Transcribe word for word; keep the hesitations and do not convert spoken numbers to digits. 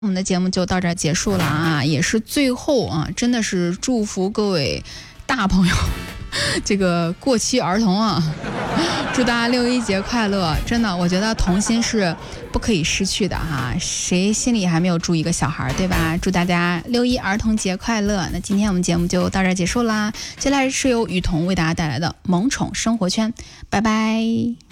我们的节目就到这儿结束了啊，也是最后啊，真的是祝福各位大朋友这个过期儿童啊，祝大家六一节快乐！真的，我觉得童心是不可以失去的哈，谁心里还没有住一个小孩，对吧？祝大家六一儿童节快乐！那今天我们节目就到这儿结束啦，接下来是由雨桐为大家带来的萌宠生活圈，拜拜。